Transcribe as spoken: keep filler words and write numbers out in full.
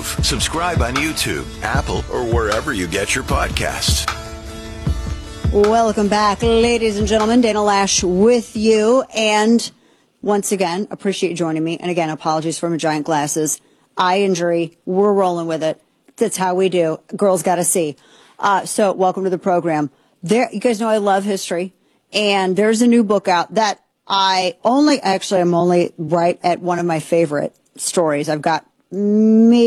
Move. Subscribe on YouTube, Apple, or wherever you get your podcasts. Welcome back, ladies and gentlemen. Dana Loesch with you. And once again, appreciate you joining me. And again, apologies for my giant glasses. Eye injury. We're rolling with it. That's how we do. Girls got to see. Uh, so welcome to the program. There, you guys know I love history. And there's a new book out that I only, actually, I'm only right at one of my favorite stories. I've got maybe